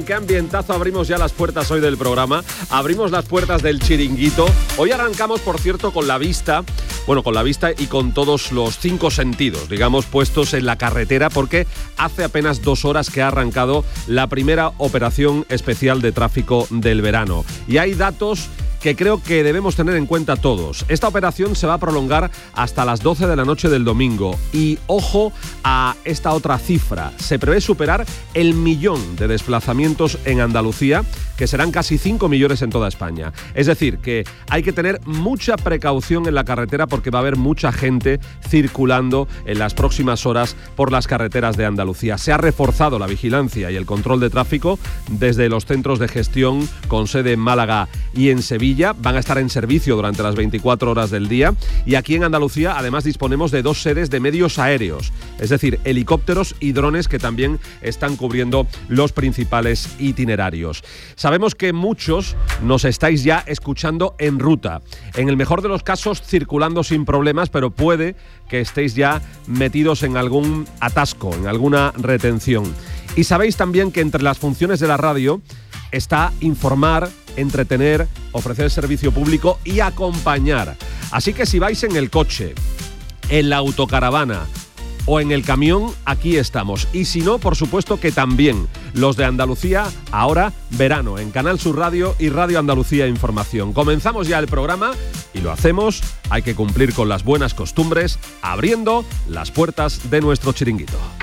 Qué ambientazo, abrimos ya las puertas hoy del programa, abrimos las puertas del chiringuito. Hoy arrancamos, por cierto, con la vista y con todos los 5 sentidos, digamos, puestos en la carretera, porque hace apenas 2 horas que ha arrancado la primera operación especial de tráfico del verano. Y hay datos que creo que debemos tener en cuenta todos. Esta operación se va a prolongar hasta las 12 de la noche del domingo. Y ojo a esta otra cifra. Se prevé superar el 1.000.000 de desplazamientos en Andalucía, que serán casi 5 millones en toda España. Es decir, que hay que tener mucha precaución en la carretera porque va a haber mucha gente circulando en las próximas horas por las carreteras de Andalucía. Se ha reforzado la vigilancia y el control de tráfico desde los centros de gestión con sede en Málaga y en Sevilla. Van a estar en servicio durante las 24 horas del día. Y aquí en Andalucía además disponemos de 2 sedes de medios aéreos, es decir, helicópteros y drones que también están cubriendo los principales itinerarios. Sabemos que muchos nos estáis ya escuchando en ruta, en el mejor de los casos circulando sin problemas, pero puede que estéis ya metidos en algún atasco, en alguna retención. Y sabéis también que entre las funciones de la radio está informar, entretener, ofrecer servicio público y acompañar. Así que si vais en el coche, en la autocaravana o en el camión, aquí estamos. Y si no, por supuesto que también los de Andalucía, ahora verano, en Canal Sur Radio y Radio Andalucía Información. Comenzamos ya el programa y lo hacemos, hay que cumplir con las buenas costumbres, abriendo las puertas de nuestro chiringuito.